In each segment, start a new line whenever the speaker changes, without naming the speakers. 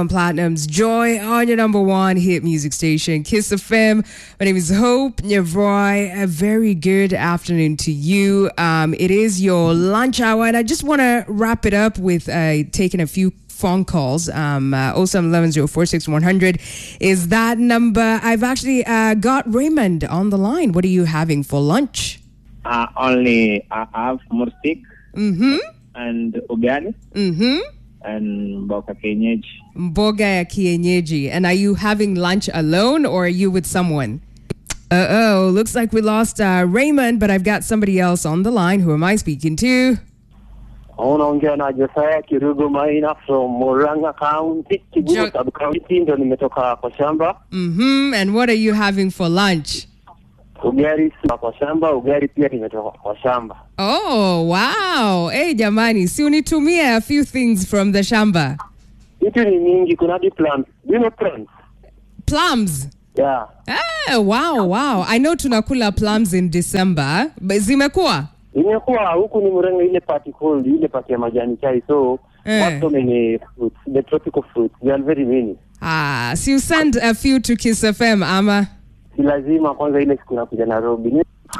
Platinum's Joy on your number one hit music station, Kiss FM. My name is Hope Nyavroy. A very good afternoon to you. It is your lunch hour, and I just want to wrap it up with taking a few phone calls. 0711-046-100 is that number. I've actually got Raymond on the line. What are you having for lunch?
I have mursik and ugali and mboga kienyeji.
Mboga ya kienyeji. And are you having lunch alone or are you with someone? Looks like we lost Raymond, but I've got somebody else on the line. Who am I speaking to?
Unaongea na Josiah Kirugo Maina from Murang'a County, Kibuye Sub-County, ndo nimetoka kwa shamba.
And what are you having for lunch?
Ugali kwa shamba, ugali pia nimetoka kwa shamba.
Oh, wow. Hey, jamani, si unitumie a few things from the shamba.
Vitu ni mingi, kuna di plums. Do you know plums?
Plums?
Yeah.
Ah, wow. I know tunakula plums in December. Zimekuwa?
Imekuwa huku ni Murang'a ile party cold, ile party ya majani chai. So, what so many fruits, the tropical fruits, they are very many.
Ah, so you send a few to Kiss FM, ama?
Si lazima kwanza ile siku nakuja Nairobi.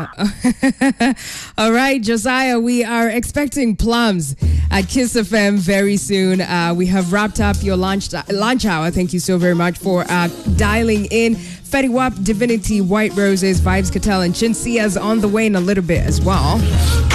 All right, Josiah, we are expecting plums at Kiss FM very soon. We have wrapped up your lunch hour. Thank you so very much for dialing in. Fetty Wap, Divinity, White Roses, Vibes Cartel, and Chinsia's on the way in a little bit as well.